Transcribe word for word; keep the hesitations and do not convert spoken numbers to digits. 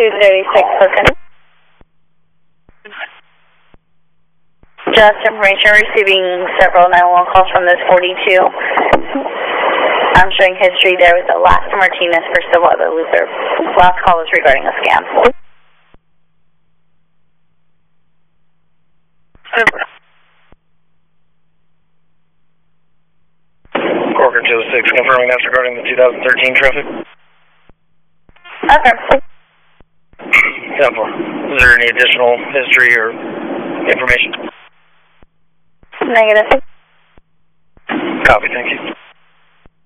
two thirty-six, listen. Just information, receiving several nine one one calls from this forty-two. I'm showing history there with Alaska Martinez for Stillwater Luther. Last call was regarding a scam. Corker two oh six, confirming that's regarding the two thousand thirteen traffic. Okay. ten four. Is there any additional history or information? Negative. Copy, thank you.